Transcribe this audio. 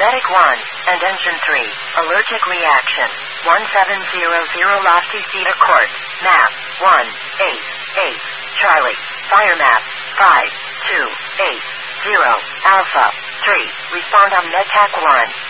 Medic 1, and Engine 3, allergic reaction. 1700 Lofty Cedar Court, map 188, Charlie, fire map 5280, Alpha 3, respond on MedTech 1.